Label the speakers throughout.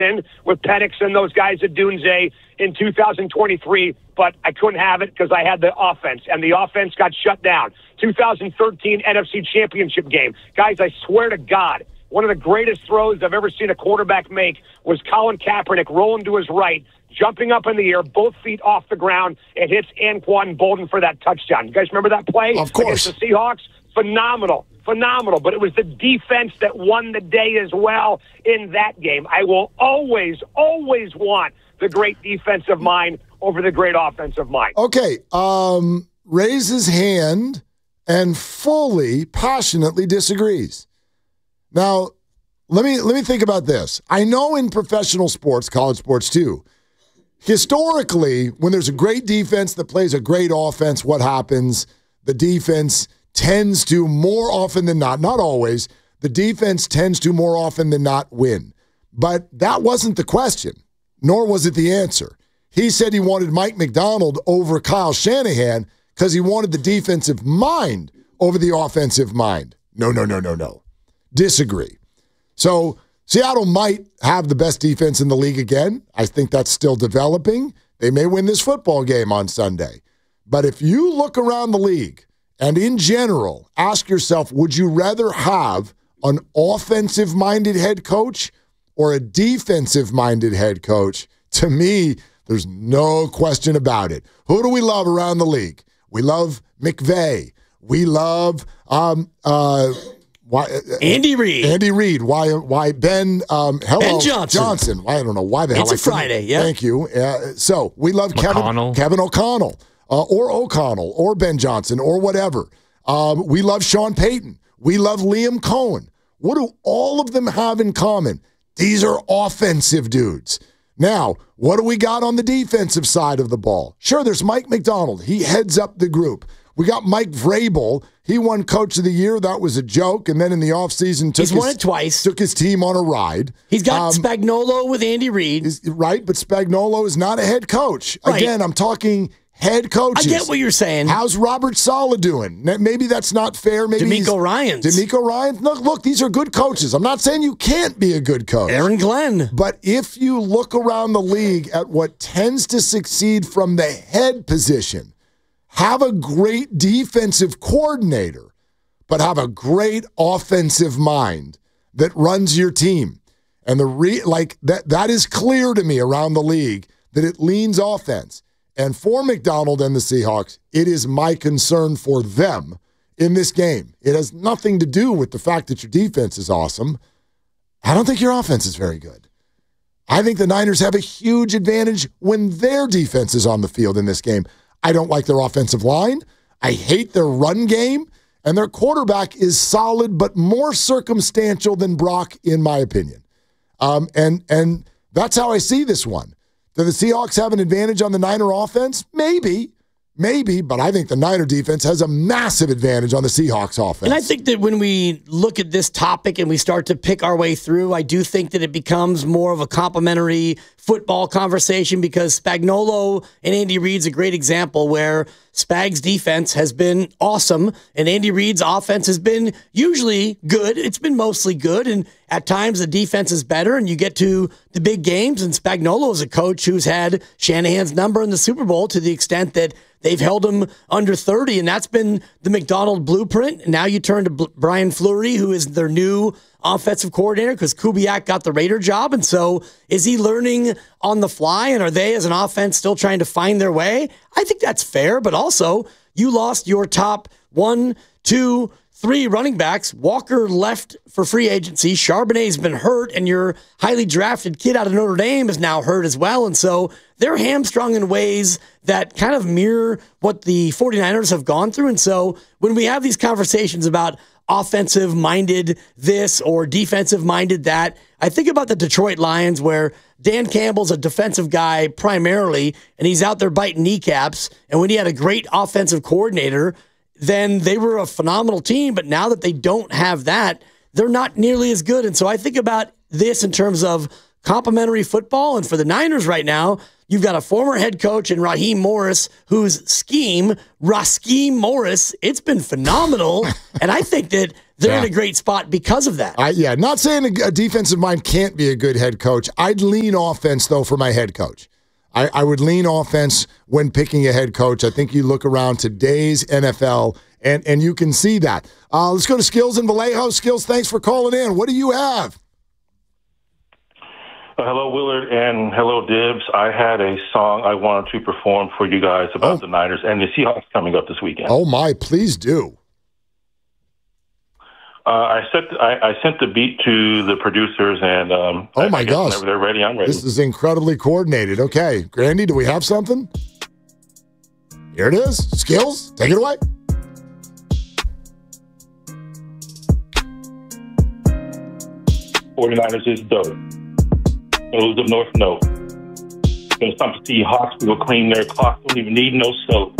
Speaker 1: in with Penix and those guys at Dunze in 2023, but I couldn't have it because I had the offense, and the offense got shut down. 2013 NFC Championship game. Guys, I swear to God, one of the greatest throws I've ever seen a quarterback make was Colin Kaepernick rolling to his right, jumping up in the air, both feet off the ground, and hits Anquan Bolden for that touchdown. You guys remember that play?
Speaker 2: Of course.
Speaker 1: Against the Seahawks? Phenomenal. But it was the defense that won the day as well in that game. I will always, always want the great defensive mind over the great offensive mind.
Speaker 2: Okay, raise his hand and fully, passionately disagrees. Now, let me think about this. I know in professional sports, college sports too, historically, when there's a great defense that plays a great offense, what happens? The defense tends to more often than not always, the defense tends to more often than not win. But that wasn't the question, nor was it the answer. He said he wanted Mike Macdonald over Kyle Shanahan because he wanted the defensive mind over the offensive mind. No. Disagree. So Seattle might have the best defense in the league again. I think that's still developing. They may win this football game on Sunday. But if you look around the league and in general, ask yourself, would you rather have an offensive-minded head coach or a defensive-minded head coach? To me, there's no question about it. Who do we love around the league? We love McVay. We love
Speaker 3: Andy Reid.
Speaker 2: Andy Reid. Why Ben?
Speaker 3: Ben
Speaker 2: Johnson. I don't know why the hell.
Speaker 3: It's a Friday. Yeah.
Speaker 2: Thank you. So we love Kevin O'Connell, or O'Connell, or Ben Johnson, or whatever. We love Sean Payton. We love Liam Cohen. What do all of them have in common? These are offensive dudes. Now, what do we got on the defensive side of the ball? Sure, there's Mike Macdonald. He heads up the group. We got Mike Vrabel. He won Coach of the Year. That was a joke. And then in the offseason,
Speaker 3: he's won it twice.
Speaker 2: Took his team on a ride.
Speaker 3: He's got Spagnuolo with Andy Reid.
Speaker 2: Right, but Spagnuolo is not a head coach. Right. Again, I'm talking head coaches.
Speaker 3: I get what you're saying.
Speaker 2: How's Robert Saleh doing? Maybe that's not fair. Maybe
Speaker 3: DeMeco Ryans.
Speaker 2: Look, these are good coaches. I'm not saying you can't be a good coach.
Speaker 3: Aaron Glenn.
Speaker 2: But if you look around the league at what tends to succeed from the head position, have a great defensive coordinator, but have a great offensive mind that runs your team. And that is clear to me around the league that it leans offense. And for Macdonald and the Seahawks, it is my concern for them in this game. It has nothing to do with the fact that your defense is awesome. I don't think your offense is very good. I think the Niners have a huge advantage when their defense is on the field in this game. I don't like their offensive line. I hate their run game. And their quarterback is solid, but more circumstantial than Brock, in my opinion. And that's how I see this one. Do the Seahawks have an advantage on the Niner offense? Maybe, but I think the Niner defense has a massive advantage on the Seahawks offense.
Speaker 3: And I think that when we look at this topic and we start to pick our way through, I do think that it becomes more of a complimentary football conversation because Spagnuolo and Andy Reid's a great example where Spag's defense has been awesome and Andy Reid's offense has been usually good. It's been mostly good, and at times the defense is better, and you get to the big games, and Spagnuolo is a coach who's had Shanahan's number in the Super Bowl to the extent that they've held him under 30, and that's been the Macdonald blueprint. And now you turn to Brian Fleury, who is their new offensive coordinator because Kubiak got the Raider job. And so is he learning on the fly, and are they as an offense still trying to find their way? I think that's fair, but also you lost your top 1, 2, 3 running backs. Walker left for free agency. Charbonnet's been hurt, and your highly drafted kid out of Notre Dame is now hurt as well. And so they're hamstrung in ways that kind of mirror what the 49ers have gone through. And so when we have these conversations about offensive-minded this or defensive-minded that, I think about the Detroit Lions where Dan Campbell's a defensive guy primarily, and he's out there biting kneecaps. And when he had a great offensive coordinator, then they were a phenomenal team. But now that they don't have that, they're not nearly as good. And so I think about this in terms of complementary football. And for the Niners right now, You've got a former head coach in Raheem Morris, whose scheme, Rasheem Morris, it's been phenomenal. And I think that they're in a great spot because of that.
Speaker 2: Not saying a defensive mind can't be a good head coach. I'd lean offense, though, for my head coach. I would lean offense when picking a head coach. I think you look around today's NFL, and you can see that. Let's go to Skills in Vallejo. Skills, thanks for calling in. What do you have?
Speaker 4: Hello, Willard, and hello, Dibs. I had a song I wanted to perform for you guys about the Niners and the Seahawks coming up this weekend.
Speaker 2: Oh, my, please do.
Speaker 4: I sent the beat to the producers, and
Speaker 2: oh my gosh,
Speaker 4: whenever they're ready, I'm ready.
Speaker 2: This is incredibly coordinated. Okay, Grandy, do we have something? Here it is. Skills, take it away.
Speaker 4: '49ers is dope. Those of North know. Gonna stop to see Hawks will clean their clocks. Don't even need no soap.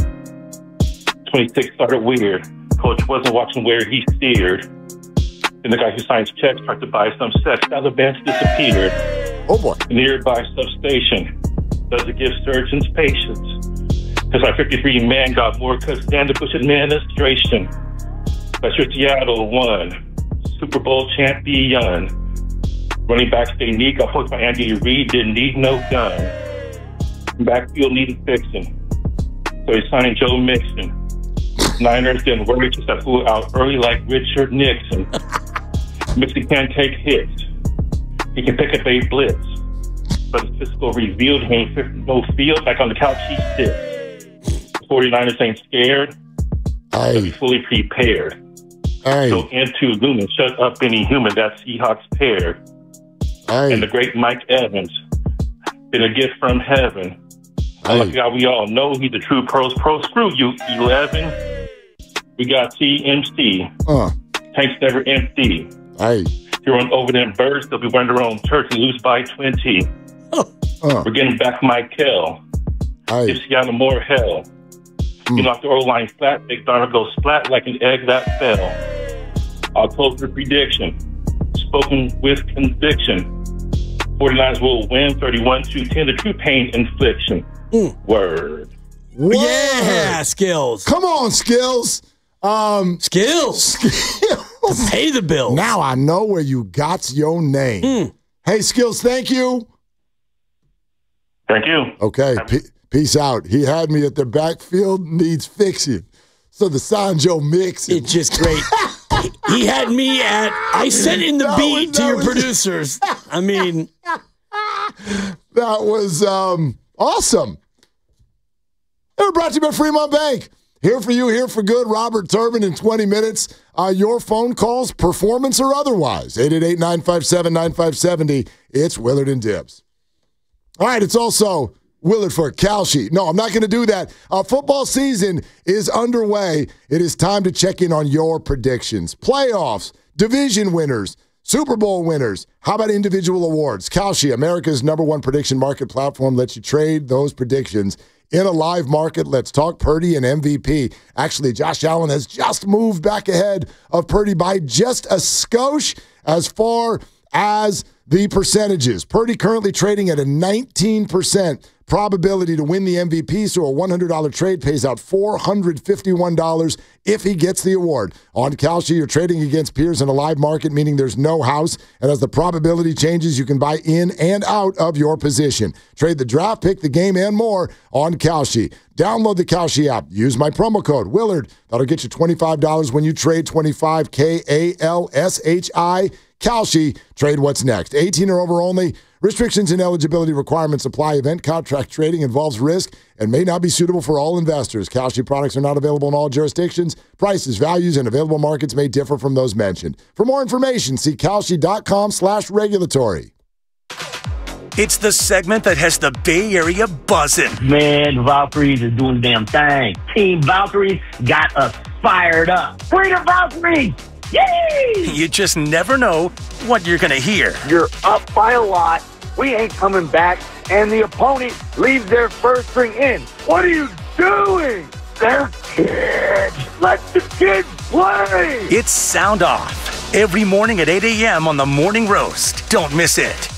Speaker 4: 26 started weird. Coach wasn't watching where he steered. And the guy who signs checks tried to buy some sex. Now the bench disappeared.
Speaker 2: Oh boy.
Speaker 4: The nearby substation. Does it give surgeons patience? Because our 53 man got more cuts than the Bush administration. That's your Seattle won. Super Bowl champion. Running backs they need got poked by Andy Reid. Didn't need no gun. Backfield needed fixing. So he's signing Joe Mixon. Niners didn't worry, just that fool out early like Richard Nixon. Mixon can't take hits. He can pick up a blitz. But his physical revealed he ain't no field. Back on the couch he sits. The 49ers ain't scared. But he's fully prepared. So into Lumen, shut up any human that Seahawks paired. And the great Mike Evans, been a gift from heaven. Like how we all know he's the true pros. Pro screw you, 11. We got TMC. Tanks never empty. You run over them birds, they'll be wearing their own church and lose by 20. We're getting back Michael. Give Seattle more hell. You knock the O-line flat, Big Donald goes splat like an egg that fell. I'll close the prediction. Spoken with conviction. 49ers will win 31-10. The true pain infliction. Word.
Speaker 3: Yeah, Skills.
Speaker 2: Come on, Skills.
Speaker 3: Skills. To pay the bills.
Speaker 2: Now I know where you got your name. Hey, Skills, thank you.
Speaker 4: Thank you.
Speaker 2: Okay, peace out. He had me at the backfield, needs fixing. So the Sanjo mix.
Speaker 3: It's just great. He had me at, I sent in the beat to your producers. I mean.
Speaker 2: That was awesome. We're brought to you by Fremont Bank. Here for you, here for good. Robert Turbin in 20 minutes. Your phone calls, performance or otherwise. 888-957-9570. It's Willard and Dibs. All right, it's also Willard for Kalshi. No, I'm not going to do that. Football season is underway. It is time to check in on your predictions. Playoffs, division winners, Super Bowl winners. How about individual awards? Kalshi, America's #1 prediction market platform, lets you trade those predictions in a live market. Let's talk Purdy and MVP. Actually, Josh Allen has just moved back ahead of Purdy by just a skosh as far as the percentages. Purdy currently trading at a 19% probability to win the MVP, so a $100 trade pays out $451 if he gets the award. On Kalshi, you're trading against peers in a live market, meaning there's no house, and as the probability changes, you can buy in and out of your position. Trade the draft, pick the game, and more on Kalshi. Download the Kalshi app. Use my promo code, Willard. That'll get you $25 when you trade 25, Kalshi. Kalshi, trade what's next. 18 or over only. Restrictions and eligibility requirements apply. Event contract trading involves risk and may not be suitable for all investors. Kalshi products are not available in all jurisdictions. Prices, values, and available markets may differ from those mentioned. For more information, see Kalshi.com/regulatory.
Speaker 5: It's the segment that has the Bay Area buzzing.
Speaker 6: Man, the Valkyries are doing the damn thing. Team Valkyries got us fired up. Freedom Valkyries! Yay!
Speaker 5: You just never know what you're going to hear.
Speaker 7: You're up by a lot. We ain't coming back. And the opponent leaves their first string in. What are you doing? They're kids. Let the kids play.
Speaker 5: It's Sound Off. Every morning at 8 a.m. on the Morning Roast. Don't miss it.